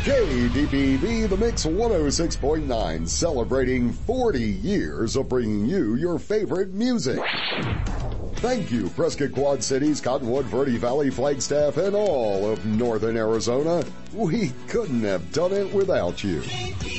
KDPV, The Mix 106.9, celebrating 40 years of bringing you your favorite music. Thank you, Prescott Quad Cities, Cottonwood, Verde Valley, Flagstaff, and all of northern Arizona. We couldn't have done it without you.